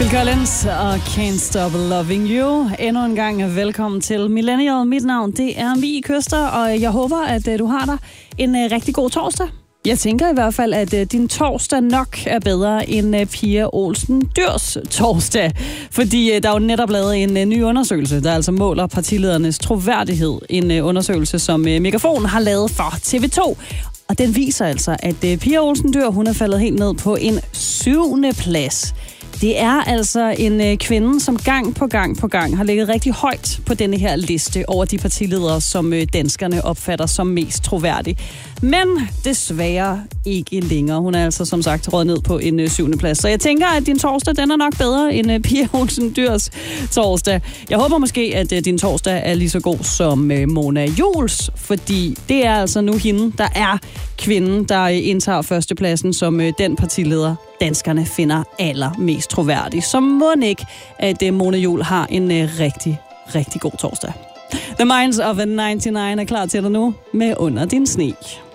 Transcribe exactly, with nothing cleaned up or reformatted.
Phil Collins og Can't Stop Loving You. Endnu en gang velkommen til Millennial. Mit navn, det er Mie Køster, og jeg håber, at du har dig en rigtig god torsdag. Jeg tænker i hvert fald, at din torsdag nok er bedre end Pia Olsen Dyhrs torsdag. Fordi der er jo netop lavet en ny undersøgelse, der altså måler partiledernes troværdighed. En undersøgelse, som Megafon har lavet for T V to. Og den viser altså, at Pia Olsen Dyhr, hun er faldet helt ned på en syvende plads. Det er altså en kvinde, som gang på gang på gang har ligget rigtig højt på denne her liste over de partiledere, som danskerne opfatter som mest troværdige. Men desværre ikke længere. Hun er altså som sagt røget ned på en syvende plads. Så jeg tænker, at din torsdag, den er nok bedre end Pia Olsen Dyhrs torsdag. Jeg håber måske, at din torsdag er lige så god som Mona Juuls, fordi det er altså nu hende, der er kvinden, der indtager førstepladsen som den partileder, danskerne finder allermest troværdig. Så må ikke, at Mona Juul har en rigtig, rigtig god torsdag. The Minds of nioghalvfems er klar til dig nu med Under din sne.